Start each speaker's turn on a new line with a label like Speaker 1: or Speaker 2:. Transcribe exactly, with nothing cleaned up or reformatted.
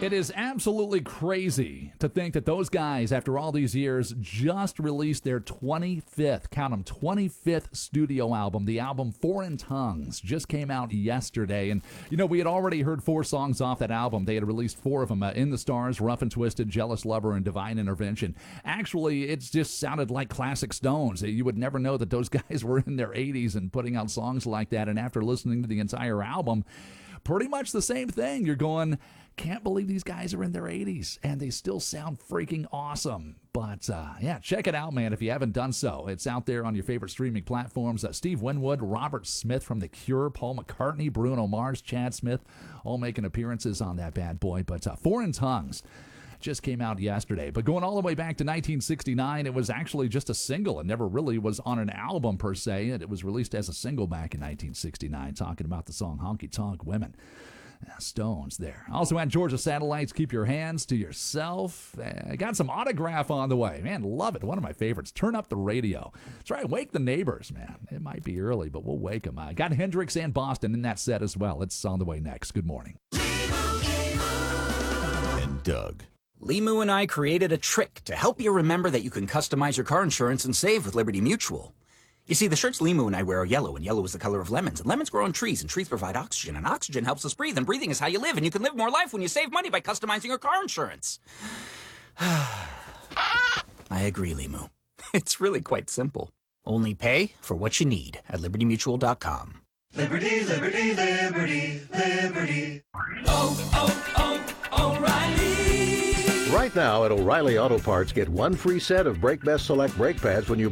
Speaker 1: It is absolutely crazy to think that those guys, after all these years, just released their twenty-fifth, count them, twenty-fifth studio album. The album Foreign Tongues just came out yesterday. And, you know, we had already heard four songs off that album. They had released four of them, uh, In the Stars, Rough and Twisted, Jealous Lover, and Divine Intervention. Actually, it just sounded like classic Stones. You would never know that those guys were in their eighties and putting out songs like that. And after listening to the entire album, pretty much the same thing. You're going, can't believe these guys are in their eighties, and they still sound freaking awesome. But, uh, yeah, check it out, man, if you haven't done so. It's out there on your favorite streaming platforms. Uh, Steve Winwood, Robert Smith from The Cure, Paul McCartney, Bruno Mars, Chad Smith, all making appearances on that bad boy. But uh, Foreign Tongues just came out yesterday. But going all the way back to nineteen sixty-nine, it was actually just a single. It never really was on an album per se. It was released as a single back in nineteen sixty-nine, talking about the song Honky Tonk Women. Stones there. Also at Georgia Satellites, Keep Your Hands to Yourself. I uh, got some Autograph on the way. Man, love it. One of my favorites. Turn Up the Radio. That's right. Wake the neighbors, man. It might be early, but we'll wake them. I got Hendrix and Boston in that set as well. It's on the way next. Good morning.
Speaker 2: And Doug.
Speaker 3: Limu and I created a trick to help you remember that you can customize your car insurance and save with Liberty Mutual. You see, the shirts Limu and I wear are yellow, and yellow is the color of lemons, and lemons grow on trees, and trees provide oxygen, and oxygen helps us breathe, and breathing is how you live, and you can live more life when you save money by customizing your car insurance. I agree, Limu. It's really quite simple. Only pay for what you need at liberty mutual dot com.
Speaker 4: Liberty, liberty, liberty, liberty. Oh, oh, oh, O'Reilly.
Speaker 5: Right now at O'Reilly Auto Parts, get one free set of Brake Best Select brake pads when you